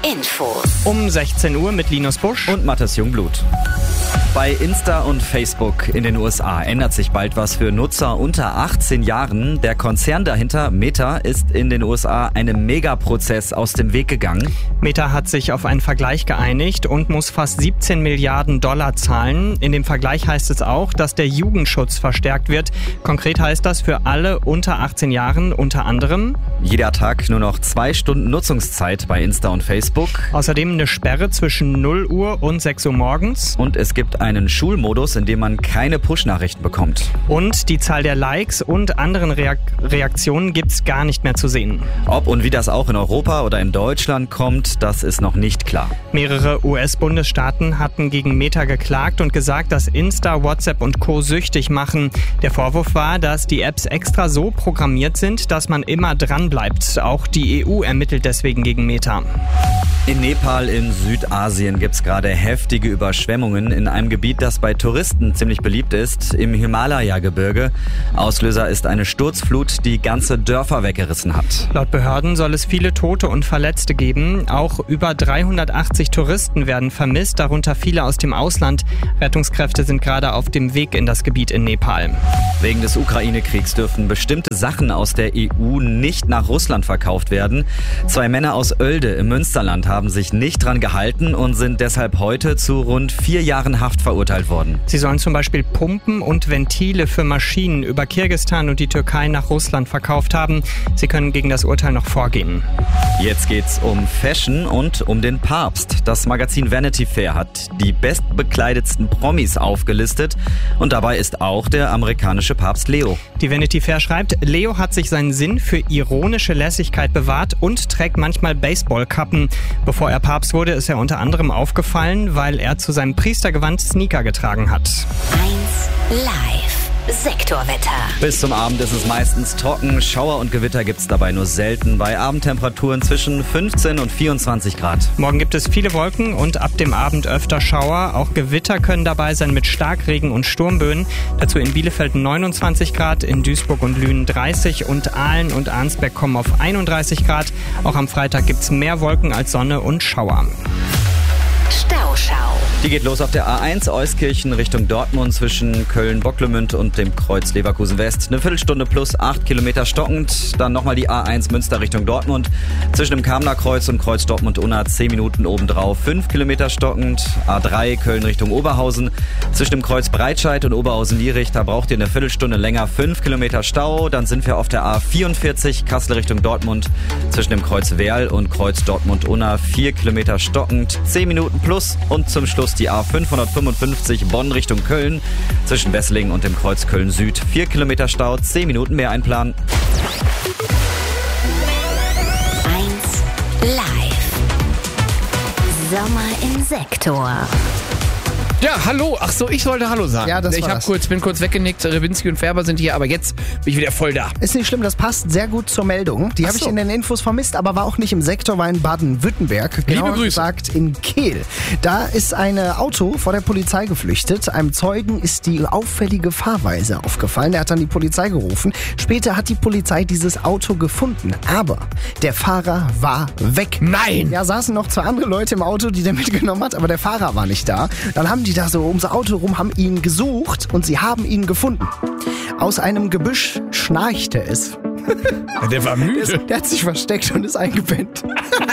Infos. Um 16 Uhr mit Linus Busch und Mathis Jungblut. Bei Insta und Facebook in den USA ändert sich bald was für Nutzer unter 18 Jahren. Der Konzern dahinter, Meta, ist in den USA einem Megaprozess aus dem Weg gegangen. Meta hat sich auf einen Vergleich geeinigt und muss fast 17 Milliarden Dollar zahlen. In dem Vergleich heißt es auch, dass der Jugendschutz verstärkt wird. Konkret heißt das für alle unter 18 Jahren unter anderem: jeder Tag nur noch 2 Stunden Nutzungszeit bei Insta und Facebook. Außerdem eine Sperre zwischen 0 Uhr und 6 Uhr morgens. Und es gibt einen Schulmodus, in dem man keine Push-Nachrichten bekommt. Und die Zahl der Likes und anderen Reaktionen gibt's gar nicht mehr zu sehen. Ob und wie das auch in Europa oder in Deutschland kommt, das ist noch nicht klar. Mehrere US-Bundesstaaten hatten gegen Meta geklagt und gesagt, dass Insta, WhatsApp und Co. süchtig machen. Der Vorwurf war, dass die Apps extra so programmiert sind, dass man immer dran bleibt. Auch die EU ermittelt deswegen gegen Meta. In Nepal in Südasien gibt's gerade heftige Überschwemmungen in einem Gebiet, das bei Touristen ziemlich beliebt ist, im Himalaya-Gebirge. Auslöser ist eine Sturzflut, die ganze Dörfer weggerissen hat. Laut Behörden soll es viele Tote und Verletzte geben. Auch über 380 Touristen werden vermisst, darunter viele aus dem Ausland. Rettungskräfte sind gerade auf dem Weg in das Gebiet in Nepal. Wegen des Ukraine-Kriegs dürfen bestimmte Sachen aus der EU nicht nach Russland verkauft werden. 2 Männer aus Oelde im Münsterland haben sich nicht dran gehalten und sind deshalb heute zu rund 4 Jahren Haft verurteilt worden. Sie sollen zum Beispiel Pumpen und Ventile für Maschinen über Kirgisistan und die Türkei nach Russland verkauft haben. Sie können gegen das Urteil noch vorgehen. Jetzt geht's um Fashion und um den Papst. Das Magazin Vanity Fair hat die bestbekleidetsten Promis aufgelistet und dabei ist auch der amerikanische Papst Leo. Die Vanity Fair schreibt, Leo hat sich seinen Sinn für ironische Lässigkeit bewahrt und trägt manchmal Baseballkappen. Bevor er Papst wurde, ist er unter anderem aufgefallen, weil er zu seinem Priestergewand Sneaker getragen hat. 1 Live. Sektorwetter. Bis zum Abend ist es meistens trocken. Schauer und Gewitter gibt's dabei nur selten. Bei Abendtemperaturen zwischen 15 und 24 Grad. Morgen gibt es viele Wolken und ab dem Abend öfter Schauer. Auch Gewitter können dabei sein mit Starkregen und Sturmböen. Dazu in Bielefeld 29 Grad, in Duisburg und Lünen 30 und Aalen und Arnsberg kommen auf 31 Grad. Auch am Freitag gibt's mehr Wolken als Sonne und Schauer. Stauschau. Die geht los auf der A1 Euskirchen Richtung Dortmund zwischen Köln-Bocklemünd und dem Kreuz Leverkusen West. Eine Viertelstunde plus 8 Kilometer stockend. Dann nochmal die A1 Münster Richtung Dortmund. Zwischen dem Kamener Kreuz und Kreuz Dortmund-Unna 10 Minuten obendrauf. 5 Kilometer stockend. A3 Köln Richtung Oberhausen. Zwischen dem Kreuz Breitscheid und Oberhausen-Lierich, da braucht ihr eine Viertelstunde länger. 5 Kilometer Stau. Dann sind wir auf der A44 Kassel Richtung Dortmund. Zwischen dem Kreuz Werl und Kreuz Dortmund-Unna 4 Kilometer stockend. 10 Minuten plus und zum Schluss die A555 Bonn Richtung Köln. Zwischen Wesseling und dem Kreuz Köln Süd 4 Kilometer Stau, 10 Minuten mehr einplanen. 1 Live. Sommer im Sektor. Ja, hallo. Ach so, ich sollte Hallo sagen. Ja, das ich war's. bin kurz weggenickt. Rebinski und Färber sind hier, aber jetzt bin ich wieder voll da. Ist nicht schlimm, das passt sehr gut zur Meldung. Die habe ich in den Infos vermisst, aber war auch nicht im Sektor, war in Baden-Württemberg. Genauer Grüße. gesagt in Kehl. Da ist ein Auto vor der Polizei geflüchtet. Einem Zeugen ist die auffällige Fahrweise aufgefallen. Er hat dann die Polizei gerufen. Später hat die Polizei dieses Auto gefunden. Aber der Fahrer war weg. Nein! Ja, saßen noch 2 andere Leute im Auto, die der mitgenommen hat, aber der Fahrer war nicht da. Dann haben die da so ums Auto rum, haben ihn gesucht und sie haben ihn gefunden. Aus einem Gebüsch schnarchte es. Der war müde. Der hat sich versteckt und ist eingepennt.